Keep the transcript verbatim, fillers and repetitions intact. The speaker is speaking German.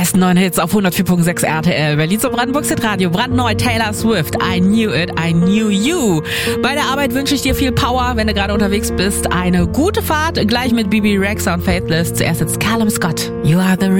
besten neuen Hits auf hundertvier Komma sechs R T L. Berlin zum Brandenburgs Hitradio. Brandneu Taylor Swift. I knew it, I knew you. Bei der Arbeit wünsche ich dir viel Power, wenn du gerade unterwegs bist. Eine gute Fahrt, gleich mit Bibi Rexha und Faithless. Zuerst jetzt Callum Scott. You are the